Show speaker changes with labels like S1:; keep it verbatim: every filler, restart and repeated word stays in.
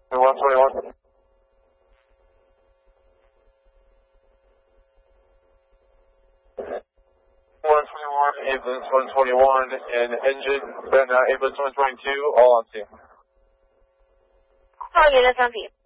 S1: one twenty-one. one twenty-one, ambulance one twenty-one, and engine, then uh, ambulance one twenty-two, all on scene.
S2: All units on scene.